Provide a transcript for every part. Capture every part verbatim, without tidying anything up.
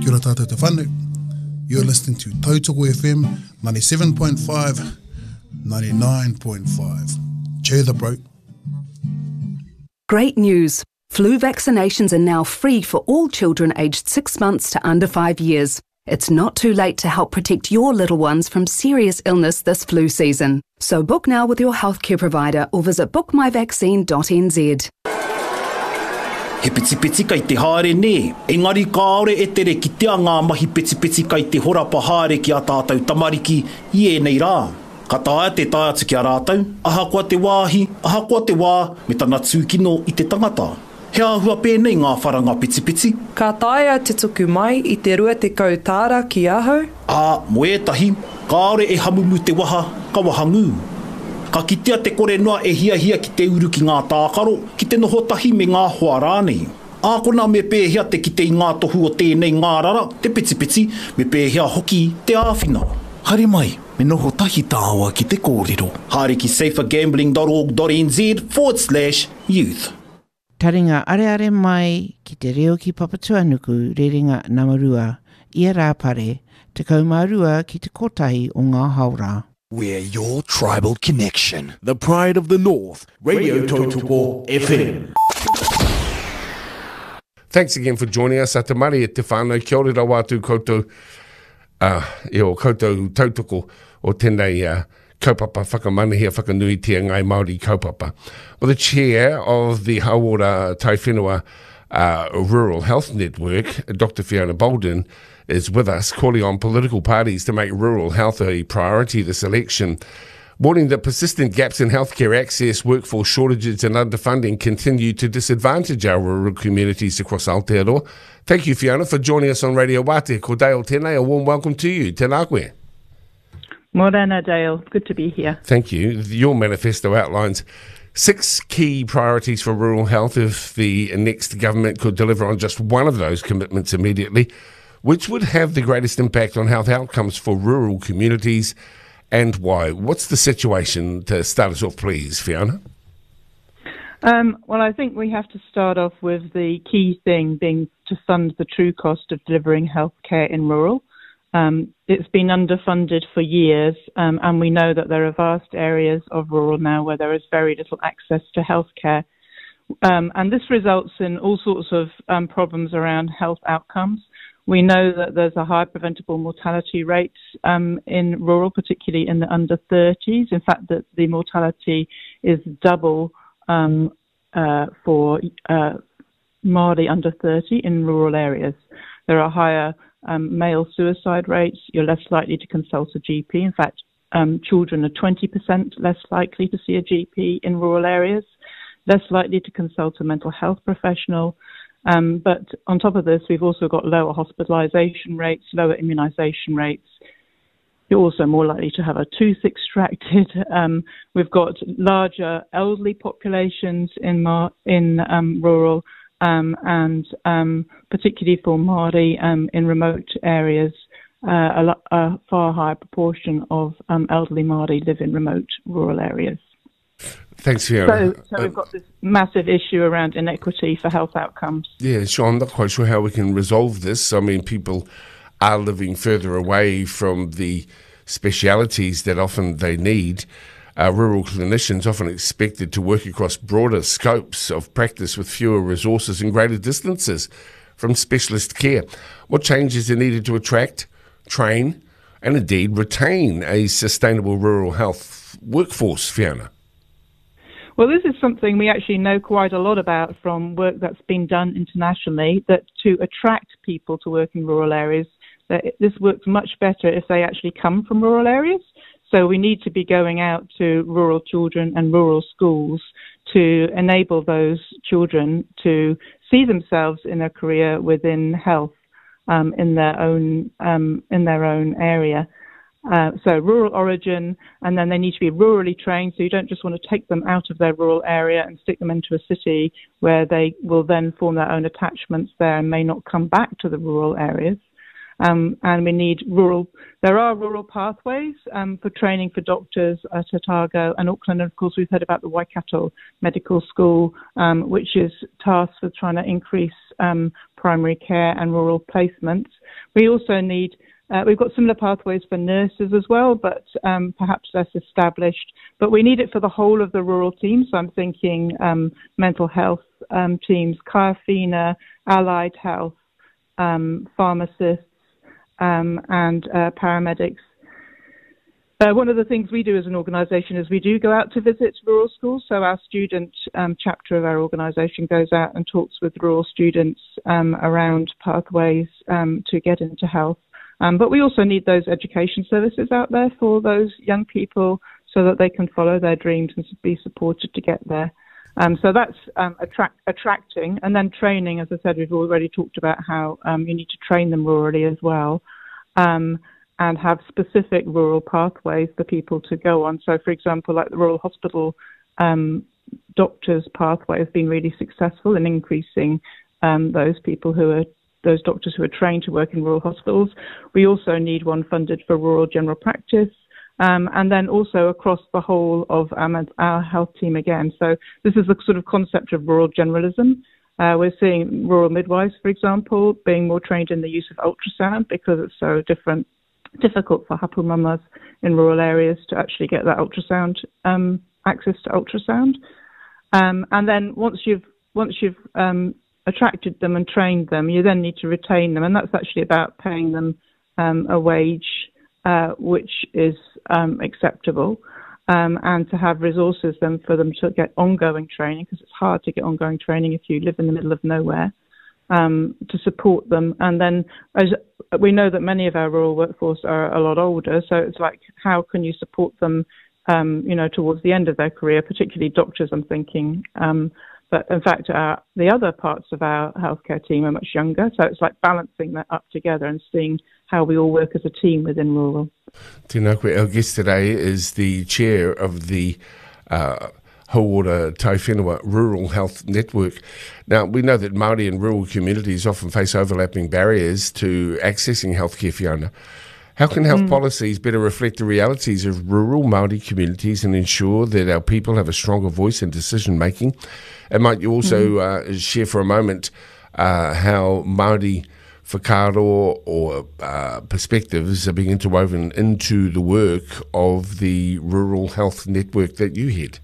Kia ora tātou te whanu. You're listening to Tautoko F M ninety-seven point five, ninety-nine point five. Cheer the bro. Great news. Flu vaccinations are now free for all children aged six months to under five years. It's not too late to help protect your little ones from serious illness this flu season. So book now with your healthcare provider or visit book my vaccine dot n z. He piti piti kai te haere ne, engari kāore e tere ki te ngā mahi piti piti kai te horapa haere ki a tātou tamariki i e nei rā. Ka tāia te tāiatu ki a rātou, aha kua te wāhi, aha kua te wā, me tana tūkino i te tangata. He ahua pēnei ngā wharanga piti piti. Ka tāia te tuku mai i te rua te kautāra ki ahau. Ā, mo etahi, kāore e hamumu te waha, ka wahangu. Ka kitea te kore noa e hia hia ki te uru ki ngā tākaro, ki te noho tahi me ngā hoa rānei. Ākona me pēhea te ki te i ngā tohu o tēnei ngā rara, te piti piti, me pēhea hoki te āwhina. Haere mai, me noho tahi tāua ki te kōrero. Haere ki safer gambling dot org dot n z forward slash youth. Taringa are are mai ki te reo ki Papatuanuku, rerenga Namarua, ia rāpare, te kaumarua ki te kotahi o ngā haura. We're your tribal connection. The pride of the North. Radio Tautoko F M. Thanks again for joining us. A te mare e te whānau. Kia ora rā wātu koutou, uh, e o koutou tautoko o tēnei uh, kaupapa whakamanahia whakanuitia ngai Māori kaupapa. Well, the chair of the Hauora Taiwhenua uh, Rural Health Network, Doctor Fiona Bolden, is with us, calling on political parties to make rural health a priority this election, warning that persistent gaps in healthcare access, workforce shortages and underfunding continue to disadvantage our rural communities across Aotearoa. Thank you, Fiona, for joining us on Radio Wate. Ko Dale Tēnei, a warm welcome to you. Tēnā koe. Morena, Dale. Good to be here. Thank you. Your manifesto outlines six key priorities for rural health if the next government could deliver on just one of those commitments immediately. Which would have the greatest impact on health outcomes for rural communities and why? What's the situation to start us off, please, Fiona? Um, well, I think we have to start off with the key thing being to fund the true cost of delivering healthcare in rural. Um, it's been underfunded for years, um, and we know that there are vast areas of rural now where there is very little access to healthcare. Um, and this results in all sorts of um, problems around health outcomes. We know that there's a high preventable mortality rate um, in rural, particularly in the under thirties. In fact, that the mortality is double um, uh, for uh, Māori under thirty in rural areas. There are higher um, male suicide rates. You're less likely to consult a G P. In fact, um, children are twenty percent less likely to see a G P in rural areas, less likely to consult a mental health professional. Um, but on top of this, we've also got lower hospitalisation rates, lower immunisation rates. You're also more likely to have a tooth extracted. Um, we've got larger elderly populations in Mar- in um, rural um, and um, particularly for Māori um, in remote areas, uh, a, lo- a far higher proportion of um, elderly Māori live in remote rural areas. Thanks, Fiona. So, so we've got this massive issue around inequity for health outcomes. Yeah, sure. I'm not quite sure how we can resolve this. I mean, people are living further away from the specialities that often they need. Uh, rural clinicians often expected to work across broader scopes of practice with fewer resources and greater distances from specialist care. What changes are needed to attract, train, and indeed retain a sustainable rural health workforce, Fiona? Well, this is something we actually know quite a lot about from work that's been done internationally, that to attract people to work in rural areas, that this works much better if they actually come from rural areas. So we need to be going out to rural children and rural schools to enable those children to see themselves in a career within health um, in their own um, in their own area. Uh, so rural origin, and then they need to be rurally trained, so you don't just want to take them out of their rural area and stick them into a city where they will then form their own attachments there and may not come back to the rural areas. Um, and we need rural, there are rural pathways um, for training for doctors at Otago and Auckland. And of course, we've heard about the Waikato Medical School, um, which is tasked with trying to increase um, primary care and rural placements. We also need Uh, we've got similar pathways for nurses as well, but um, perhaps less established. But we need it for the whole of the rural team. So I'm thinking um, mental health um, teams, Kaiwhina, allied health, um, pharmacists, um, and uh, paramedics. Uh, one of the things we do as an organisation is we do go out to visit rural schools. So our student um, chapter of our organisation goes out and talks with rural students um, around pathways um, to get into health. Um, but we also need those education services out there for those young people so that they can follow their dreams and be supported to get there. Um, so that's um, attract, attracting. And then training, as I said, we've already talked about how um, you need to train them rurally as well um, and have specific rural pathways for people to go on. So, for example, like the rural hospital um, doctors pathway has been really successful in increasing um, those people who are those doctors who are trained to work in rural hospitals. We also need one funded for rural general practice, um, and then also across the whole of um, our health team again. So this is the sort of concept of rural generalism. Uh, we're seeing rural midwives, for example, being more trained in the use of ultrasound because it's so different, difficult for hapu mamas in rural areas to actually get that ultrasound, um, access to ultrasound. Um, and then once you've, once you've, um, attracted them and trained them, you then need to retain them, and that's actually about paying them um, a wage uh, which is um, acceptable, um, and to have resources then for them to get ongoing training, because it's hard to get ongoing training if you live in the middle of nowhere, um, to support them. And then as we know that many of our rural workforce are a lot older, so it's like, how can you support them, um, you know, towards the end of their career, particularly doctors, I'm thinking, um, But in fact, uh, the other parts of our healthcare team are much younger. So it's like balancing that up together and seeing how we all work as a team within rural. Tēnā koe. Our guest today is the chair of the uh, Hauora Taiwhenua Rural Health Network. Now, we know that Māori and rural communities often face overlapping barriers to accessing healthcare, Fiona. How can health mm. policies better reflect the realities of rural Māori communities and ensure that our people have a stronger voice in decision-making? And might you also mm. uh, share for a moment uh, how Māori whakaaro or uh, perspectives are being interwoven into the work of the Rural Health Network that you head?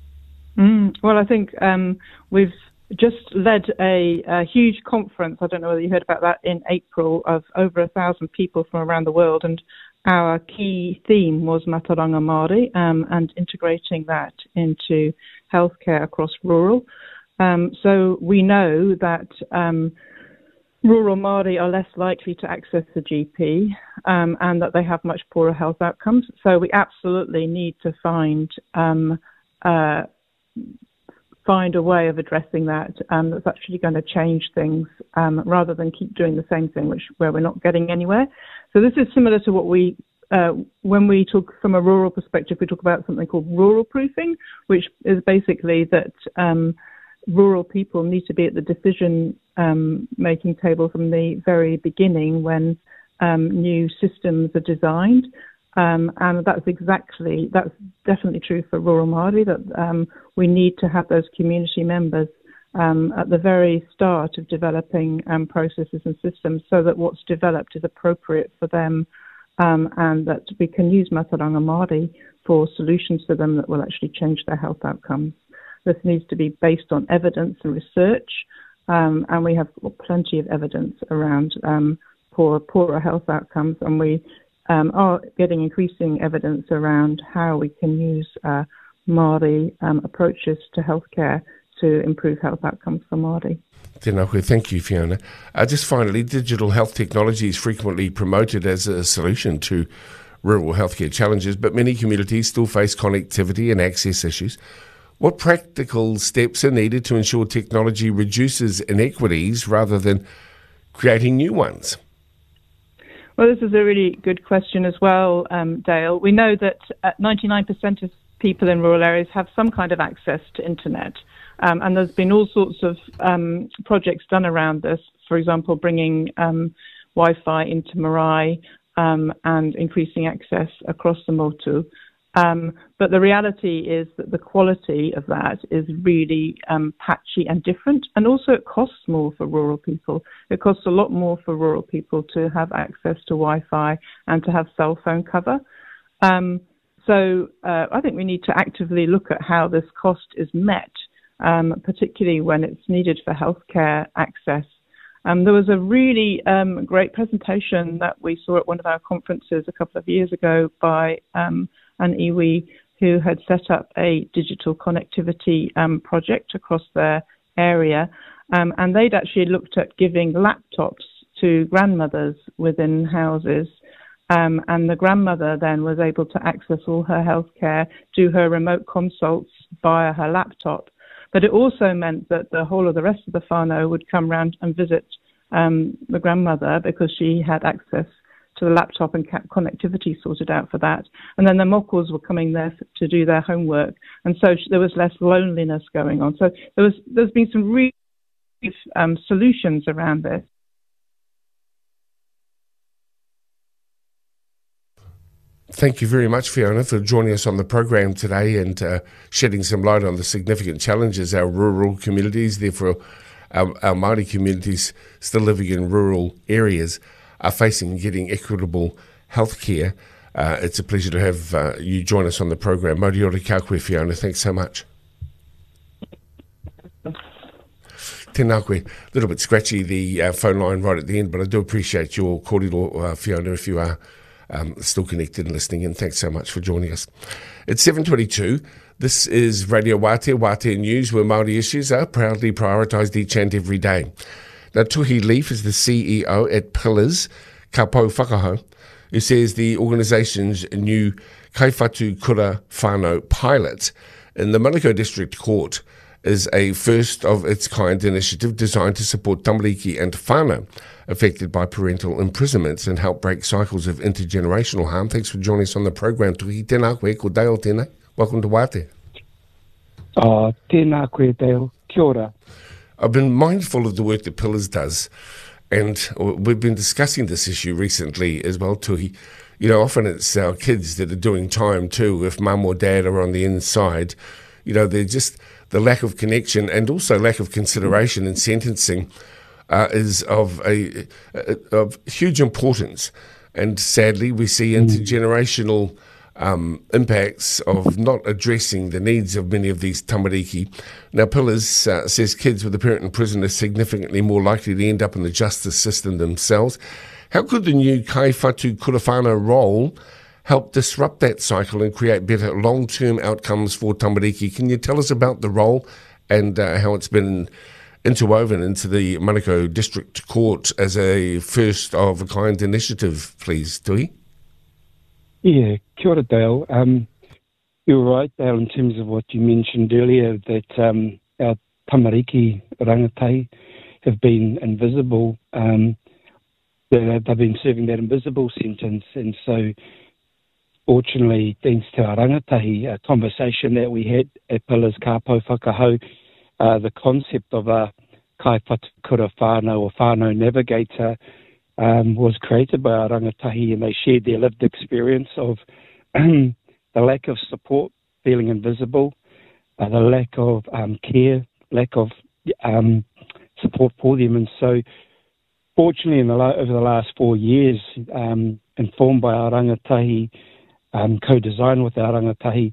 Mm. Well, I think um, we've just led a, a huge conference, I don't know whether you heard about that, in April, of over a thousand people from around the world, and our key theme was Mataranga Māori um, and integrating that into healthcare across rural. Um, so we know that um, rural Māori are less likely to access the G P um, and that they have much poorer health outcomes. So we absolutely need to find um, uh, find a way of addressing that um, that's actually going to change things um, rather than keep doing the same thing, which where we're not getting anywhere. So this is similar to what we, uh, when we talk from a rural perspective, we talk about something called rural proofing, which is basically that um, rural people need to be at the decision um, making table from the very beginning when um, new systems are designed. Um, and that's exactly, that's definitely true for rural Māori, that um, we need to have those community members um, at the very start of developing um, processes and systems so that what's developed is appropriate for them um, and that we can use Mataranga Māori for solutions for them that will actually change their health outcomes. This needs to be based on evidence and research, um, and we have plenty of evidence around um, poor, poorer health outcomes, and we Um, are getting increasing evidence around how we can use uh, Māori um, approaches to healthcare to improve health outcomes for Māori. Tēnā koe. Thank you, Fiona. Uh, just finally, digital health technology is frequently promoted as a solution to rural healthcare challenges, but many communities still face connectivity and access issues. What practical steps are needed to ensure technology reduces inequities rather than creating new ones? Well, this is a really good question as well, um, Dale. We know that uh, ninety-nine percent of people in rural areas have some kind of access to internet. Um, and there's been all sorts of um, projects done around this. For example, bringing um, Wi-Fi into marae um, and increasing access across the motu. Um, but the reality is that the quality of that is really um, patchy and different. And also it costs more for rural people. It costs a lot more for rural people to have access to Wi-Fi and to have cell phone cover. Um, so uh, I think we need to actively look at how this cost is met, um, particularly when it's needed for healthcare access. Um, there was a really um, great presentation that we saw at one of our conferences a couple of years ago by um, an iwi who had set up a digital connectivity um, project across their area. Um, and they'd actually looked at giving laptops to grandmothers within houses. Um, and the grandmother then was able to access all her healthcare, do her remote consults via her laptop. But it also meant that the whole of the rest of the whānau would come round and visit um, the grandmother because she had access to the laptop and kept connectivity sorted out for that. And then the mokos were coming there to do their homework. And so there was less loneliness going on. So there was, there's been some really um, solutions around this. Thank you very much, Fiona, for joining us on the program today and uh, shedding some light on the significant challenges our rural communities, therefore our, our Māori communities still living in rural areas, are facing getting equitable health care. Uh, it's a pleasure to have uh, you join us on the program. Moriori ka koe, Fiona. Thanks so much. Tēnā koe. A little bit scratchy, the uh, phone line right at the end, but I do appreciate your kōrero, uh, Fiona, if you are um, still connected and listening in. Thanks so much for joining us. It's seven twenty-two. This is Radio Wātea, Wātea News, where Māori issues are proudly prioritised each and every day. Now, Tuhi Leaf is the C E O at Pillars, ka Pau Whakaho, who says the organisation's new Kaiwhatu Kura Whānau pilot in the Manukau District Court is a first-of-its-kind initiative designed to support tamariki and whānau affected by parental imprisonments and help break cycles of intergenerational harm. Thanks for joining us on the program, Tuhi. Tēnā koe, ko Dale tēnei. Welcome to Wātea. Oh, tēnā koe, Dale. Kia ora. I've been mindful of the work that Pillars does, and we've been discussing this issue recently as well, Tuhi. You know, often it's our kids that are doing time too. If mum or dad are on the inside, you know, they're just the lack of connection and also lack of consideration in sentencing uh, is of a, of huge importance. And sadly, we see intergenerational Um, impacts of not addressing the needs of many of these tamariki. Now, Pillars uh, says kids with a parent in prison are significantly more likely to end up in the justice system themselves. How could the new Kaiwhatu Kura Whānau role help disrupt that cycle and create better long-term outcomes for tamariki? Can you tell us about the role and uh, how it's been interwoven into the Manukau District Court as a first-of-a-kind initiative, please, Tuhi? Yeah, kia ora, Dale. Um, you're right, Dale, in terms of what you mentioned earlier, that um, our tamariki rangatahi have been invisible. Um, they've been serving that invisible sentence, and so fortunately, thanks to our rangatahi, a conversation that we had at Pillars ka Pau Whakaho, uh, the concept of a Kaiwhatu Kura Whānau or Whānau Navigator Um, was created by our rangatahi, and they shared their lived experience of the lack of support, feeling invisible, uh, the lack of um, care, lack of um, support for them. And so, fortunately, in the la- over the last four years, um, informed by our rangatahi, um, co-designed with our rangatahi,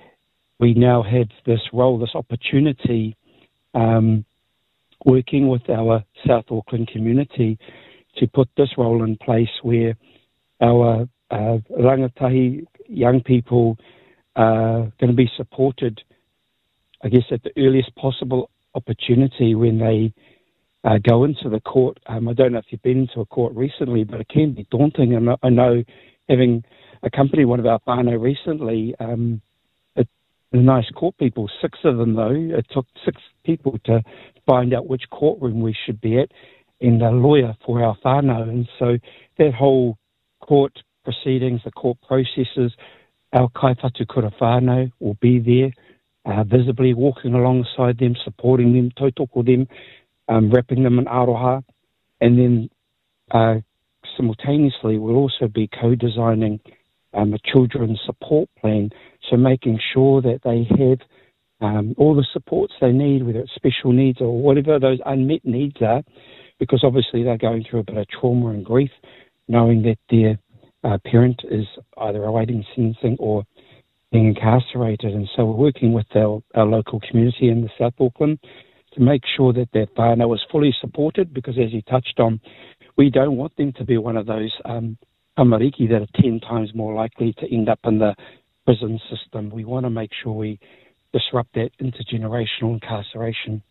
we now have this role, this opportunity, um, working with our South Auckland community to put this role in place where our uh, rangatahi, young people, are going to be supported, I guess, at the earliest possible opportunity when they uh, go into the court. Um, I don't know if you've been into a court recently, but it can be daunting. And I know, having accompanied one of our whānau recently, um, it, the nice court people, six of them though, it took six people to find out which courtroom we should be at, and a lawyer for our whānau. And so that whole court proceedings, the court processes, our Kaiwhatu Kura Whānau will be there, uh, visibly walking alongside them, supporting them, tautoko them, um, wrapping them in aroha, and then uh, simultaneously, we'll also be co-designing um, a children's support plan, so making sure that they have um, all the supports they need, whether it's special needs or whatever those unmet needs are, because obviously they're going through a bit of trauma and grief, knowing that their uh, parent is either awaiting sentencing or being incarcerated. And so we're working with our, our local community in the South Auckland to make sure that their whānau is fully supported, because as you touched on, we don't want them to be one of those um, tamariki that are ten times more likely to end up in the prison system. We want to make sure we disrupt that intergenerational incarceration.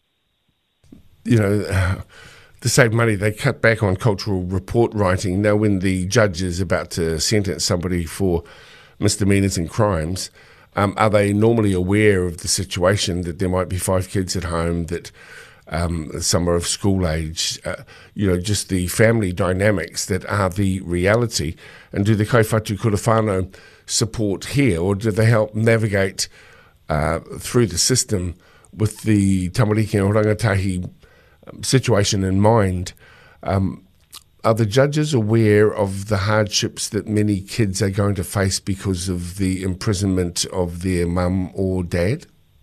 You know, to save money, they cut back on cultural report writing. Now, when the judge is about to sentence somebody for misdemeanors and crimes, um, are they normally aware of the situation, that there might be five kids at home, that um, some are of school age, uh, you know, just the family dynamics that are the reality? And do the Kaiwhatu Kura Whānau support here, or do they help navigate uh, through the system with the tamariki and rangatahi situation in mind? Um, are the judges aware of the hardships that many kids are going to face because of the imprisonment of their mum or dad?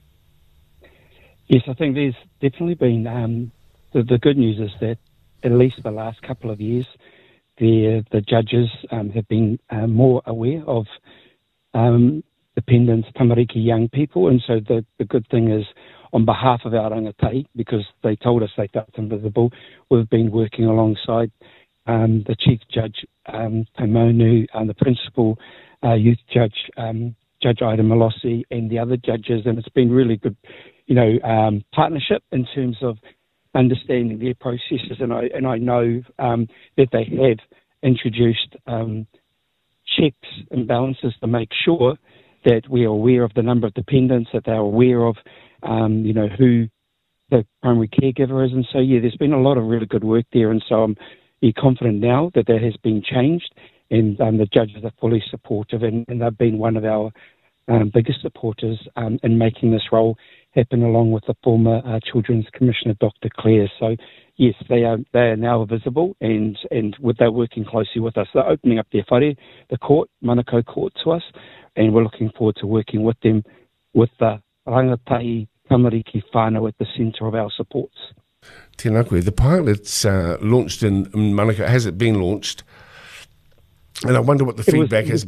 Yes, I think there's definitely been, um, the, the good news is that at least the last couple of years, the, the judges um, have been uh, more aware of um, dependents, tamariki young people, and so the, the good thing is, on behalf of our rangatahi, because they told us they felt invisible, we've been working alongside um, the Chief Judge, um, Taimonu, and the Principal uh, Youth Judge, um, Judge Ida Malossi, and the other judges, and it's been really good, you know, um, partnership in terms of understanding their processes, and I and I know um, that they have introduced um, checks and balances to make sure that we are aware of the number of dependents, that they're aware of Um, you know, who the primary caregiver is. And so, yeah, there's been a lot of really good work there. And so I'm yeah, confident now that that has been changed, and um, the judges are fully supportive, and, and they've been one of our um, biggest supporters um, in making this role happen, along with the former uh, Children's Commissioner, Doctor Clare. So, yes, they are they are now visible, and, and with, they're working closely with us. They're opening up their whare, the court, Manukau Court, to us, and we're looking forward to working with them with the rangatahi tamariki whānau at the centre of our supports. Tēnā koe. The pilot's uh, launched in Manukau. Has it been launched? And I wonder what the it feedback was, has.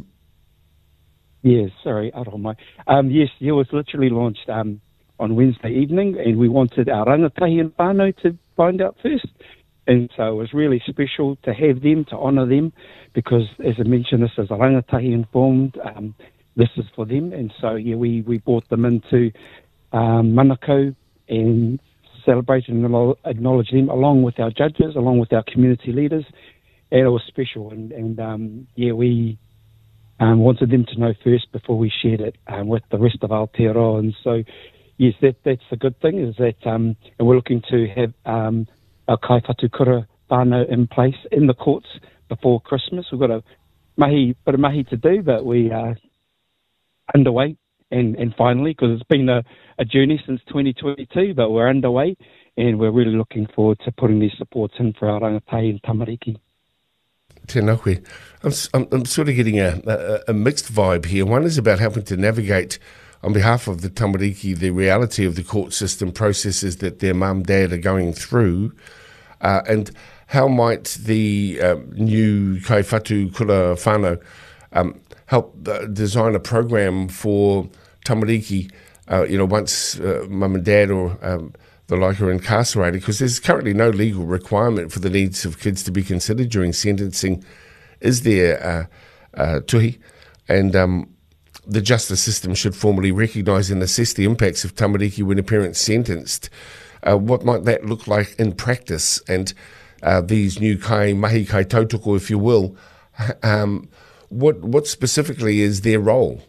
Yes, sorry, aroha. Um, yes, it was literally launched um, on Wednesday evening, and we wanted our rangatahi and whānau to find out first. And so it was really special to have them, to honour them, because, as I mentioned, this is a rangatahi informed. Um, this is for them. And so, yeah, we, we brought them into um, Manukau and celebrated and acknowledged them, along with our judges, along with our community leaders. And it was special. And, and um, yeah, we um, wanted them to know first before we shared it um, with the rest of Aotearoa. And so, yes, that that's the good thing, is that, um, and we're looking to have um, our Kaiwhatu Kura Whānau in place in the courts before Christmas. We've got a mahi, bit of mahi to do, but we are underway, and, and finally, because it's been a, a journey since twenty twenty-two, but we're underway, and we're really looking forward to putting these supports in for our rangatahi and tamariki. Tēnā koe. I'm, I'm, I'm sort of getting a, a, a mixed vibe here. One is about helping to navigate, on behalf of the tamariki, the reality of the court system processes that their mum, dad are going through, uh, and how might the uh, new Kaiwhatu Kura Whānau um, help uh, design a program for tamariki, uh, you know, once uh, mum and dad or um, the like are incarcerated, because there's currently no legal requirement for the needs of kids to be considered during sentencing. Is there, uh, uh, Tuhi? And um, the justice system should formally recognise and assess the impacts of tamariki when a parent's sentenced. Uh, what might that look like in practice? And uh, these new kai mahi kai tautoko, if you will, um, what what specifically is their role?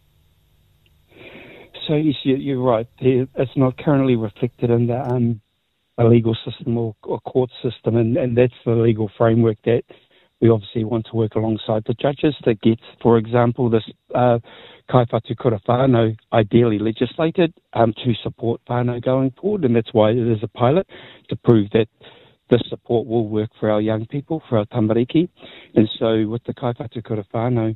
So yes, you're right. It's not currently reflected in the, um, the legal system or, or court system, and, and that's the legal framework that we obviously want to work alongside the judges to get, for example, this uh, Kaiwhatu Kura Whānau ideally legislated um, to support whānau going forward, and that's why it is a pilot, to prove that this support will work for our young people, for our tamariki. And so with the Kaipatu Kura Whānau,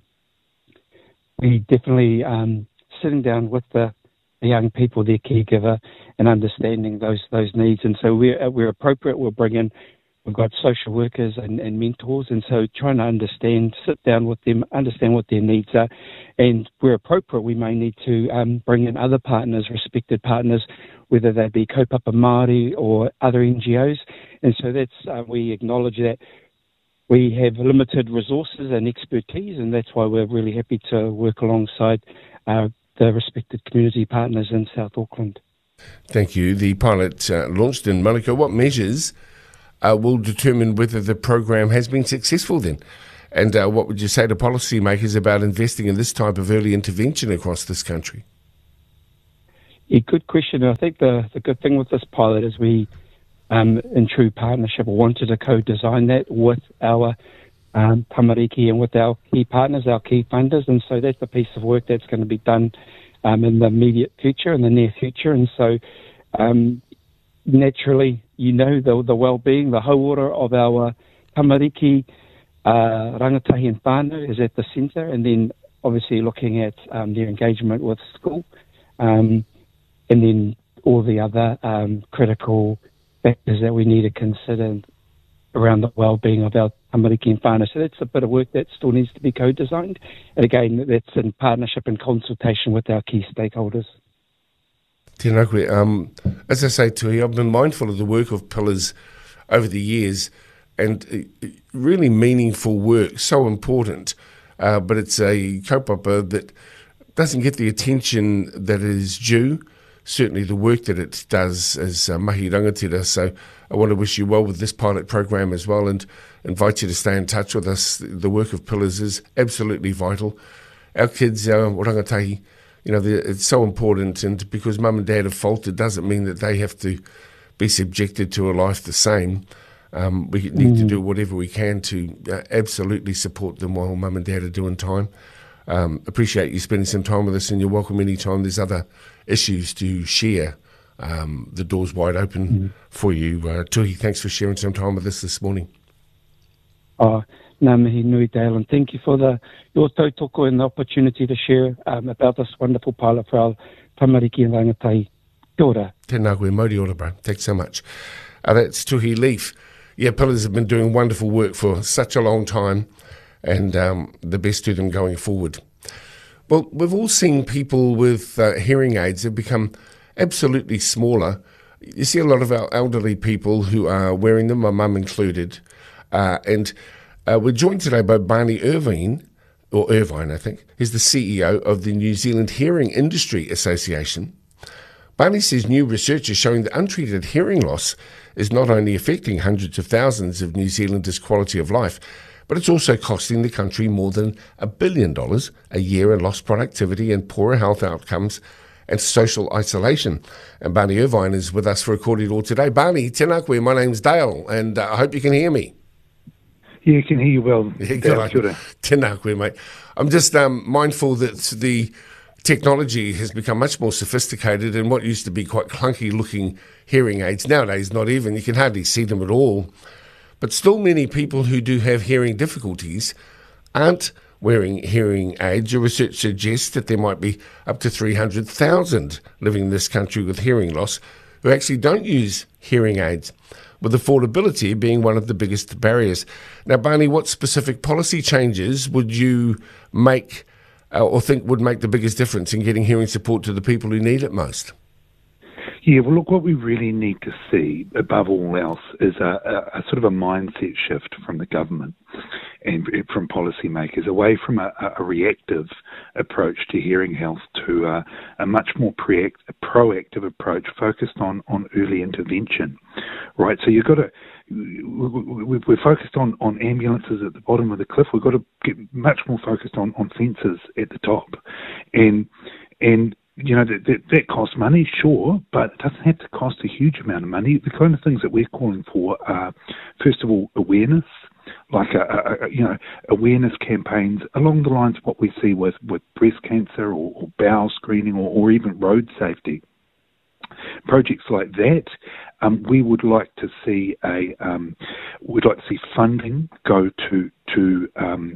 we definitely um, sitting down with the, the young people, their caregiver, and understanding those those needs. And so we're, we're appropriate, we'll bring in, we've got social workers and, and mentors, and so trying to understand, sit down with them, understand what their needs are, and where appropriate, we may need to um, bring in other partners, respected partners, whether they be Kaupapa Māori or other N G Os. And so that's, uh, we acknowledge that we have limited resources and expertise, and that's why we're really happy to work alongside uh, the respected community partners in South Auckland. Thank you. The pilot uh, launched in Manukau. What measures Uh, will determine whether the program has been successful then? And uh, what would you say to policymakers about investing in this type of early intervention across this country? Yeah, good question. I think the, the good thing with this pilot is we, um, in true partnership, wanted to co-design that with our um, tamariki and with our key partners, our key funders. And so that's a piece of work that's going to be done um, in the immediate future, in the near future. And so um, naturally, you know, the, the well-being, the hauora of our tamariki, uh, rangatahi and whānau is at the centre, and then obviously looking at um, their engagement with school, um, and then all the other um, critical factors that we need to consider around the well-being of our tamariki and whānau. So that's a bit of work that still needs to be co-designed, and again, that's in partnership and consultation with our key stakeholders. Tēnā koe. Um, as I say, Tui, I've been mindful of the work of Pillars over the years, and uh, really meaningful work, so important, uh, but it's a kaupapa that doesn't get the attention that is due, certainly the work that it does as uh, mahi rangatira. So I want to wish you well with this pilot program as well, and invite you to stay in touch with us. The work of Pillars is absolutely vital. Our kids, our rangatahi, you know, it's so important, and because mum and dad have faulted doesn't mean that they have to be subjected to a life the same. Um, we need mm. to do whatever we can to uh, absolutely support them while mum and dad are doing time. Um, appreciate you spending some time with us, and you're welcome anytime there's other issues to share. Um, the door's wide open mm. for you. Uh, Tuhi, thanks for sharing some time with us this morning. Oh, Ngā mihi nui, Dale, and thank you for the your tautoko and the opportunity to share um, about this wonderful pilot for our tamariki and rangatahi. Kia ora. Tēnā koe, mauri ora, bro. Thanks so much. Uh, that's Tuhi Leaf. Yeah, Pillars have been doing wonderful work for such a long time, and um, the best to them going forward. Well, we've all seen people with uh, hearing aids have become absolutely smaller. You see a lot of our elderly people who are wearing them, my mum included, uh, and Uh, we're joined today by Barney Irvine, or Irvine, I think. He's the C E O of the New Zealand Hearing Industry Association. Barney says new research is showing that untreated hearing loss is not only affecting hundreds of thousands of New Zealanders' quality of life, but it's also costing the country more than a billion dollars a year in lost productivity and poorer health outcomes and social isolation. And Barney Irvine is with us for a Kōrero today. Barney, tēnā koe, my name's Dale, and uh, I hope you can hear me. Yeah, I can hear you well. Yeah, good. Good. Tēnā koe, mate. I'm just um, mindful that the technology has become much more sophisticated, and what used to be quite clunky-looking hearing aids nowadays, not even, you can hardly see them at all. But still many people who do have hearing difficulties aren't wearing hearing aids. Your research suggests that there might be up to three hundred thousand living in this country with hearing loss who actually don't use hearing aids, with affordability being one of the biggest barriers. Now, Barney, what specific policy changes would you make uh, or think would make the biggest difference in getting hearing support to the people who need it most? Yeah, well, look, what we really need to see, above all else, is a, a, a sort of a mindset shift from the government and from policymakers, away from a, a reactive approach to hearing health to a, a much more pre- a proactive approach focused on, on early intervention, right? So you've got to, we're focused on, on ambulances at the bottom of the cliff. We've got to get much more focused on, on fences at the top. And, and, you know, that, that, that costs money, sure, but it doesn't have to cost a huge amount of money. The kind of things that we're calling for are, first of all, awareness, like, a, a, you know, awareness campaigns along the lines of what we see with, with breast cancer or, or bowel screening or, or even road safety. Projects like that um, we would like to see a um, we'd like to see funding go to to um,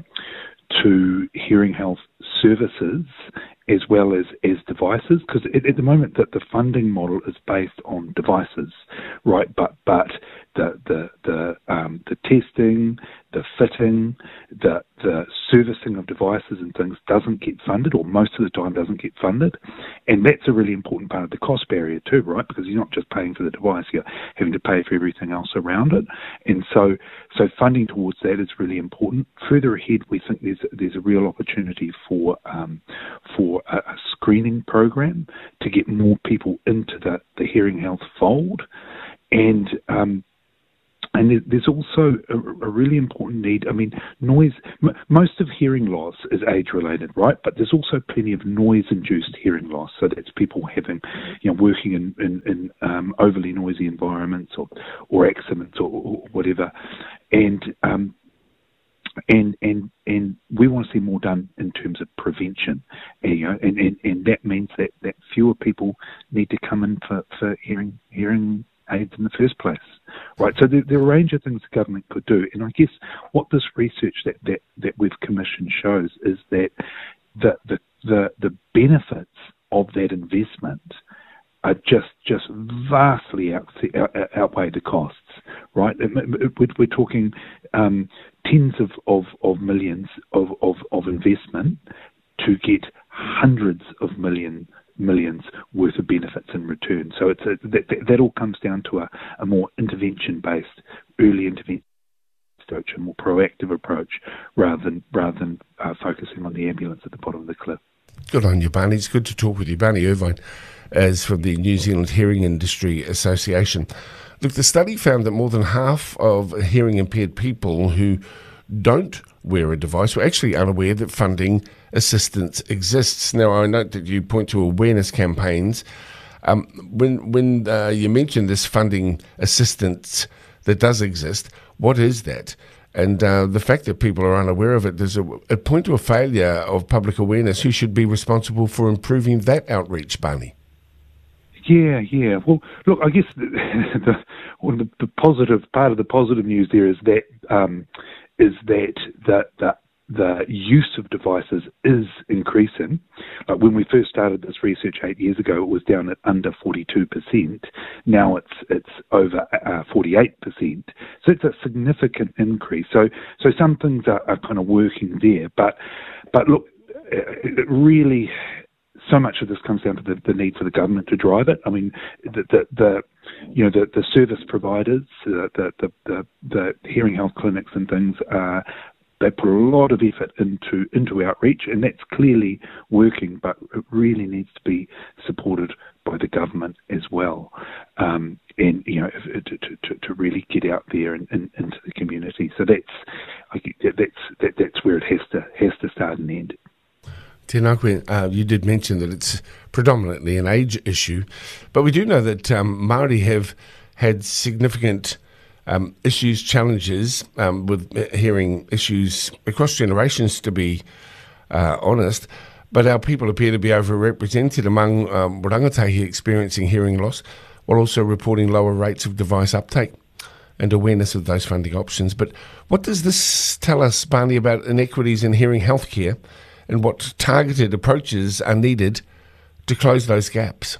to hearing health services as well as, as devices, because at, at the moment that the funding model is based on devices, right? But but the the the um, the testing, the fitting, the the servicing of devices and things doesn't get funded, or most of the time doesn't get funded, and that's a really important part of the cost barrier too, right? Because you're not just paying for the device, you're having to pay for everything else around it, and so so funding towards that is really important. Further ahead, we think there's there's a real opportunity for um, for a, a screening program to get more people into the, the hearing health fold, and um, And there's also a, a really important need. I mean, noise, m- most of hearing loss is age-related, right? But there's also plenty of noise-induced hearing loss. So that's people having, you know, working in, in, in um, overly noisy environments or, or accidents or, or whatever. And, um, and, and, and we want to see more done in terms of prevention. And, you know, and, and, and that means that, that fewer people need to come in for, for hearing, hearing aids in the first place, right? So there, there are a range of things the government could do, and I guess what this research that, that, that we've commissioned shows is that the, the the the benefits of that investment are just just vastly out, out, outweigh the costs, right? We're, we're talking um, tens of, of, of millions of, of, of investment to get hundreds of millions millions worth of benefits in return. So it's a, that, that all comes down to a, a more intervention-based, early intervention approach, a more proactive approach, rather than rather than uh, focusing on the ambulance at the bottom of the cliff. Good on you, Barney. It's good to talk with you. Barney Irvine is from the New Zealand Hearing Industry Association. Look, the study found that more than half of hearing-impaired people who don't wear a device were actually unaware that funding assistance exists. Now, I note that you point to awareness campaigns. Um, when when uh, you mention this funding assistance that does exist, what is that? And uh, the fact that people are unaware of it, does it, it point to a failure of public awareness? Who should be responsible for improving that outreach, Barney? Yeah, yeah. Well, look, I guess the, the, well, the, the positive part of the positive news there is that um, is that the, the the use of devices is increasing. Like when we first started this research eight years ago, it was down at under forty-two percent. Now it's it's over uh, forty-eight percent. So it's a significant increase. So so some things are, are kind of working there. But but look, it really, so much of this comes down to the, the need for the government to drive it. I mean, the the, the you know the, the service providers, uh, the, the the the hearing health clinics and things are. They put a lot of effort into into outreach, and that's clearly working, but it really needs to be supported by the government as well, um, and you know to, to, to really get out there and, and into the community. So that's that's that, that's where it has to has to start and end. Tēnā koe, uh, you did mention that it's predominantly an age issue, but we do know that um, Māori have had significant Um, issues, challenges um, with hearing issues across generations, to be uh, honest, but our people appear to be overrepresented among um, rangatahi experiencing hearing loss, while also reporting lower rates of device uptake and awareness of those funding options. But what does this tell us, Barney, about inequities in hearing healthcare and what targeted approaches are needed to close those gaps?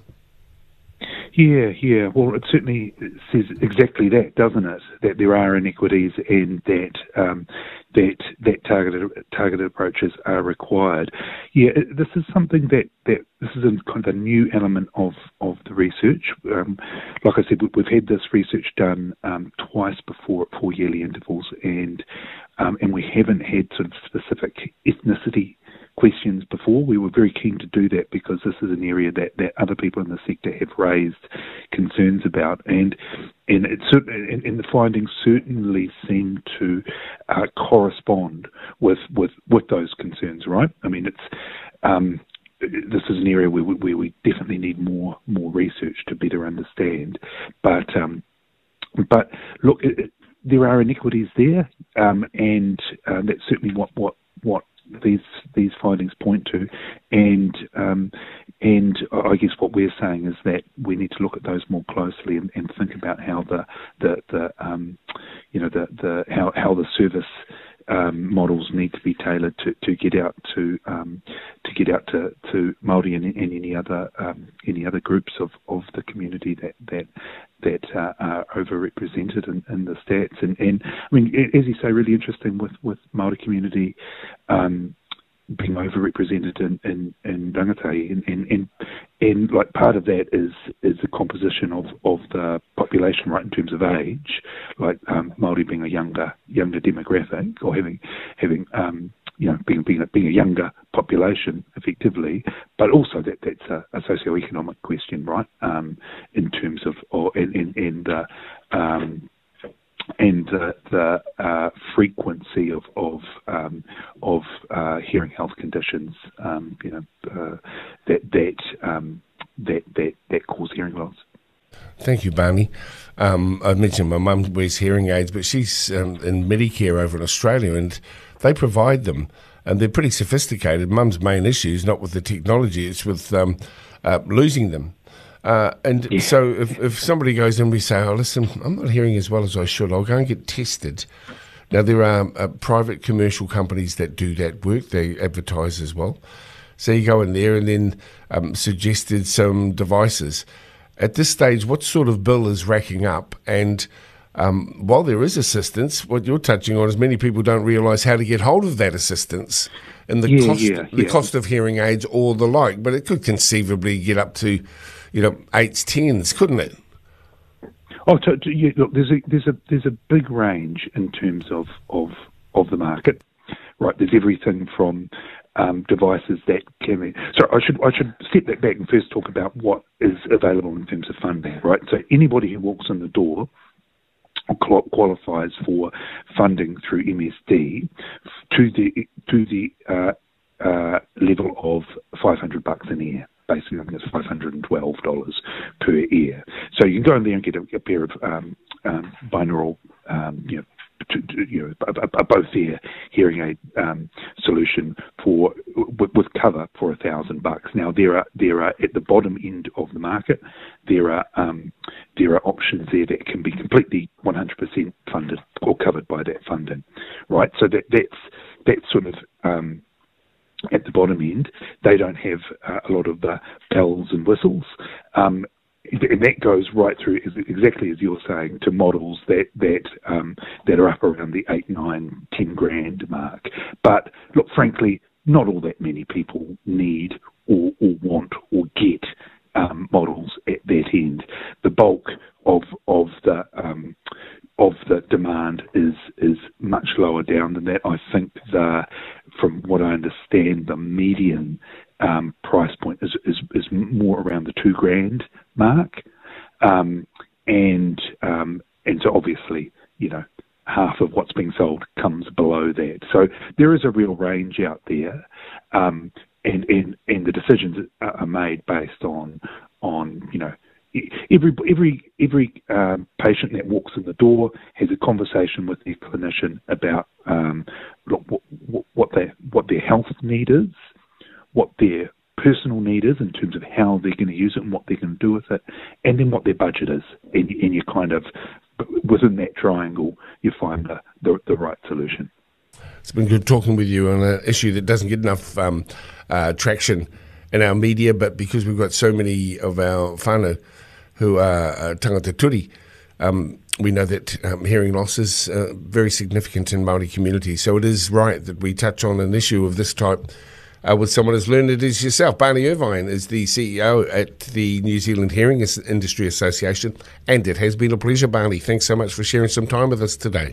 Yeah, yeah. Well, it certainly says exactly that, doesn't it? That there are inequities and that um, that that targeted targeted approaches are required. Yeah, this is something that, that this is a kind of a new element of, of the research. Um, like I said, we've had this research done um, twice before at four yearly intervals, and um, and we haven't had sort of specific ethnicity questions before. We were very keen to do that because this is an area that, that other people in the sector have raised concerns about, and and, it, and, and the findings certainly seem to uh, correspond with, with with those concerns. Right? I mean, it's um, this is an area where we, where we definitely need more more research to better understand. But um, but look, it, it, there are inequities there, um, and uh, that's certainly what what what. these these findings point to, and um, and I guess what we're saying is that we need to look at those more closely and, and think about how the the, the um, you know the, the how how the service um, models need to be tailored to, to get out to um, to get out to, to Māori and, and any other um, any other groups of, of the community that that that uh, are overrepresented in, in the stats. And, and I mean, as you say, really interesting with with Māori community um, being overrepresented in, in, in rangatahi, and, and, and, and like part of that is is the composition of, of the population, right, in terms of age, like um, Māori being a younger younger demographic, or having having um, you know being being a, being a younger population effectively, but also that that's a, a socio-economic question, right, um, in terms of or and and, and uh, um, and the, the uh, frequency of of um, of uh, hearing health conditions, um, you know, uh, that that, um, that that that cause hearing loss. Thank you, Barney. Um, I mentioned my mum wears hearing aids, but she's um, in Medicare over in Australia, and they provide them, and they're pretty sophisticated. Mum's main issue is not with the technology; it's with um, uh, losing them. Uh, and yeah. so if, if somebody goes in, we say, oh, listen, I'm not hearing as well as I should. I'll go and get tested. Now, there are uh, private commercial companies that do that work. They advertise as well. So you go in there and then um, suggested some devices. At this stage, what sort of bill is racking up? And um, while there is assistance, what you're touching on is many people don't realise how to get hold of that assistance and the, yeah, cost, yeah, the yeah. cost of hearing aids or the like. But it could conceivably get up to, you know, eights, tens, couldn't it? Oh, to, to, yeah, look, there's a there's a there's a big range in terms of of, of the market, right? There's everything from um, devices that can be. So I should I should step that back and first talk about what is available in terms of funding, right? So anybody who walks in the door qualifies for funding through M S D to the to the uh, uh, level of five hundred bucks an ear. Basically, I think it's five hundred twelve dollars per ear. So you can go in there and get a, a pair of um, um, binaural, um, you know, to, to, you know, a, a, a both ear hearing aid um, solution for with, with cover for a thousand bucks. Now there are there are at the bottom end of the market, there are um, there are options there that can be completely one hundred percent funded or covered by that funding, right? So that that's that's sort of um, at the bottom end. They don't have uh, a lot of the bells and whistles. Um, and that goes right through, exactly as you're saying, to models that that um, that are up around the eight, nine, ten grand mark. But look, frankly, not all that many people need or, or want or get um, models at that end. The bulk of of the um, of the demand is is much lower down than that. I think the, from what I understand, the median um, price point is, is is more around the two grand mark, um, and um, and so obviously, you know, half of what's being sold comes below that. So there is a real range out there, um, and and and the decisions are made based on on you know. Every every every um, patient that walks in the door has a conversation with their clinician about um, look, what, what their what their health need is, what their personal need is in terms of how they're going to use it and what they're going to do with it, and then what their budget is. And, and you kind of within that triangle, you find the, the the right solution. It's been good talking with you on an issue that doesn't get enough um, uh, traction in our media, but because we've got so many of our whānau who are uh, tangata turi, um, we know that um, hearing loss is uh, very significant in Māori communities. So it is right that we touch on an issue of this type uh, with someone as learned as yourself. Barney Irvine is the C E O at the New Zealand Hearing Industry Association, and it has been a pleasure, Barney. Thanks so much for sharing some time with us today.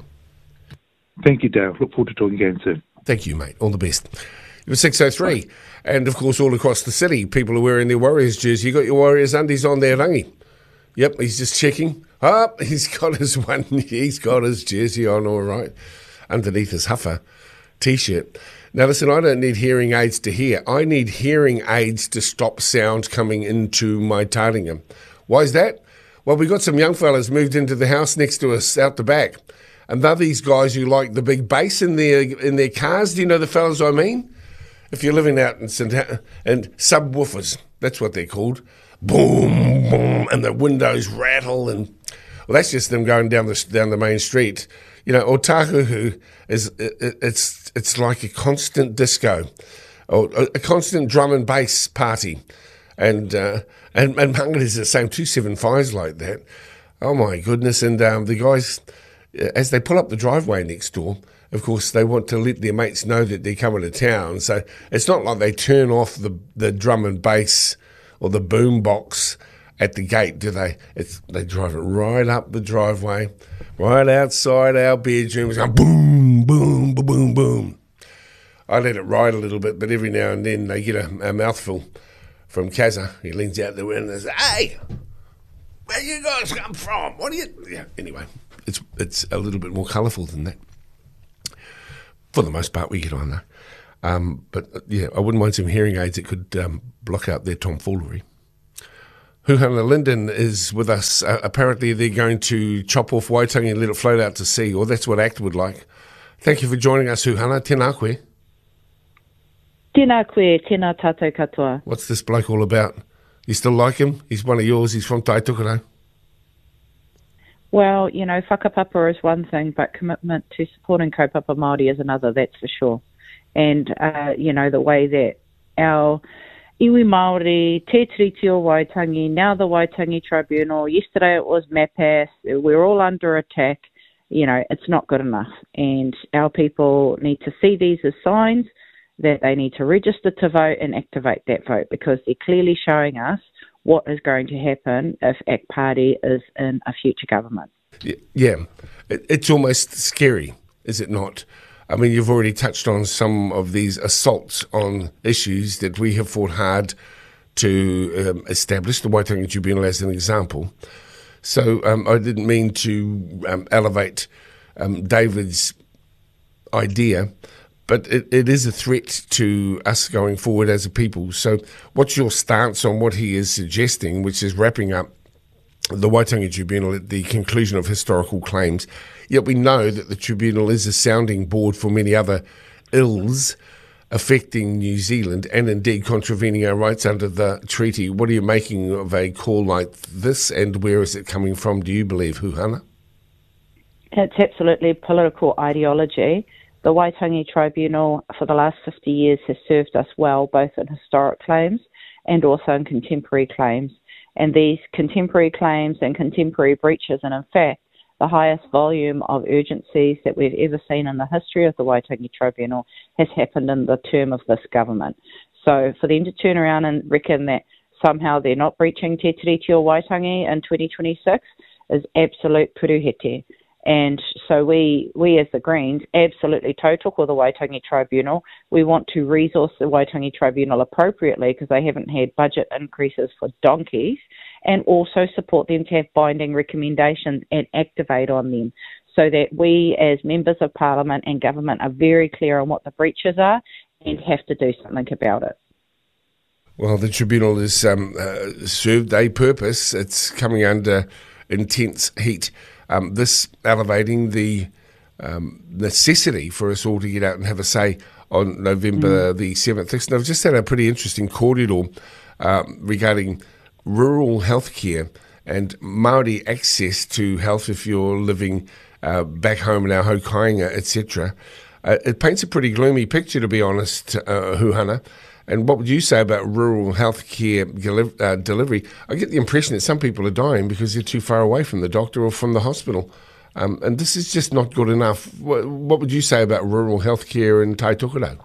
Thank you, Dale. Look forward to talking again soon. Thank you, mate. All the best. It was six oh three, and of course all across the city, people are wearing their Warriors jersey. You got your Warriors undies on there, rangi. Yep, he's just checking. Ah, oh, he's got his one. He's got his jersey on, all right, underneath his Huffer T-shirt. Now, listen, I don't need hearing aids to hear. I need hearing aids to stop sound coming into my taringa. Why is that? Well, we got some young fellas moved into the house next to us out the back. And they're these guys who like the big bass in their in their cars. Do you know the fellas I mean? If you're living out in St and subwoofers, that's what they're called. Boom, boom, and the windows rattle, and well, that's just them going down the down the main street. You know, Otahuhu is it, it's it's like a constant disco, or a constant drum and bass party, and uh, and and Mangare's the same. Two seven fives like that. Oh my goodness! And um, the guys, as they pull up the driveway next door, of course, they want to let their mates know that they're coming to town. So it's not like they turn off the, the drum and bass or the boom box at the gate, do they? It's, they drive it right up the driveway, right outside our bedrooms, going boom, boom, boom, boom, boom. I let it ride a little bit, but every now and then they get a, a mouthful from Kazza. He leans out the window and says, "Hey, where you guys come from? What are you..." Yeah, anyway, it's it's a little bit more colourful than that. For the most part, we get on there. Um, but, uh, yeah, I wouldn't mind some hearing aids that could um, block out their tomfoolery. Huhana Linden is with us. Uh, apparently, they're going to chop off Waitangi and let it float out to sea, or that's what ACT would like. Thank you for joining us, Huhana. Tēnā koe. Tēnā koe, tēnā tātou katoa. What's this bloke all about? You still like him? He's one of yours. He's from Taitukurau. Well, you know, whakapapa is one thing, but commitment to supporting kaupapa Māori is another, that's for sure. And, uh, you know, the way that our iwi Māori, Te Tiriti o Waitangi, now the Waitangi Tribunal, yesterday it was MAPAS, we're all under attack, you know, it's not good enough. And our people need to see these as signs that they need to register to vote and activate that vote, because they're clearly showing us what is going to happen if ACT Party is in a future government. Yeah, it, it's almost scary, is it not? I mean, you've already touched on some of these assaults on issues that we have fought hard to um, establish, the Waitangi Tribunal as an example. So um, I didn't mean to um, elevate um, David's idea, but it, it is a threat to us going forward as a people. So what's your stance on what he is suggesting, which is wrapping up the Waitangi Tribunal at the conclusion of historical claims? Yet we know that the Tribunal is a sounding board for many other ills affecting New Zealand and indeed contravening our rights under the treaty. What are you making of a call like this, and where is it coming from, do you believe, Huhana? It's absolutely political ideology. The Waitangi Tribunal for the last fifty years has served us well, both in historic claims and also in contemporary claims. And these contemporary claims and contemporary breaches, and in fact, the highest volume of urgencies that we've ever seen in the history of the Waitangi Tribunal has happened in the term of this government. So for them to turn around and reckon that somehow they're not breaching Te Tiriti o Waitangi in twenty twenty-six is absolute puruhete. And so we, we as the Greens, absolutely tautoko the Waitangi Tribunal. We want to resource the Waitangi Tribunal appropriately, because they haven't had budget increases for donkeys, and also support them to have binding recommendations and activate on them, so that we as members of Parliament and government are very clear on what the breaches are and have to do something about it. Well, the Tribunal has um, uh, served a purpose. It's coming under intense heat. Um, this elevating the um, necessity for us all to get out and have a say on November mm. the seventh. And I've just had a pretty interesting cordial um, regarding rural healthcare and Māori access to health if you're living uh, back home in our hokainga, et cetera. Uh, it paints a pretty gloomy picture, to be honest, uh, Huhana. And what would you say about rural healthcare deli- uh, delivery? I get the impression that some people are dying because they're too far away from the doctor or from the hospital. Um, and this is just not good enough. What, what would you say about rural healthcare in Taitukurau?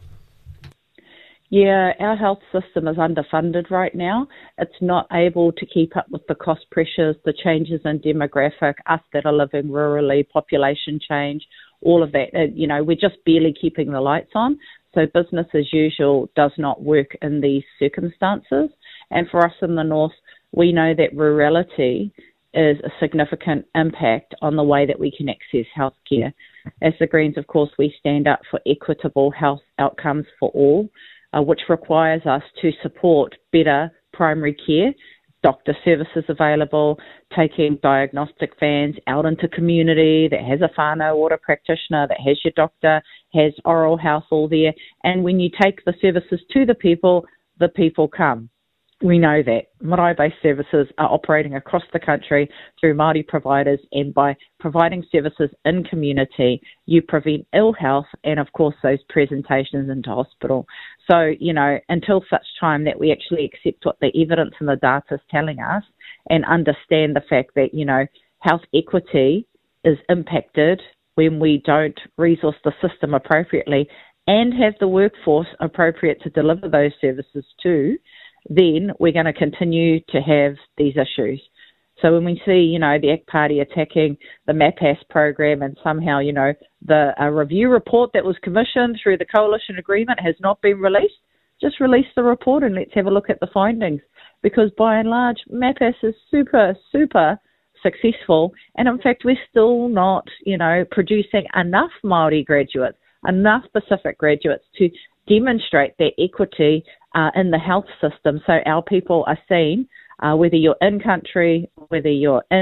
Yeah, our health system is underfunded right now. It's not able to keep up with the cost pressures, the changes in demographic, us that are living rurally, population change, all of that. Uh, you know, we're just barely keeping the lights on. So business as usual does not work in these circumstances. And for us in the north, we know that rurality is a significant impact on the way that we can access healthcare. As the Greens, of course, we stand up for equitable health outcomes for all, uh, which requires us to support better primary care, doctor services available, taking diagnostic vans out into community that has a whānau water practitioner, that has your doctor, has oral health all there. And when you take the services to the people, the people come. We know that. Marae-based services are operating across the country through Māori providers, and by providing services in community, you prevent ill health and, of course, those presentations into hospital. So, you know, until such time that we actually accept what the evidence and the data is telling us and understand the fact that, you know, health equity is impacted when we don't resource the system appropriately and have the workforce appropriate to deliver those services to, then we're going to continue to have these issues. So when we see, you know, the A C T Party attacking the MAPAS program and somehow, you know, the uh, review report that was commissioned through the coalition agreement has not been released, just release the report and let's have a look at the findings. Because by and large, MAPAS is super, super successful. And in fact, we're still not, you know, producing enough Māori graduates, enough Pacific graduates to demonstrate that equity uh, in the health system so our people are seen, uh, whether you're in country, whether you're in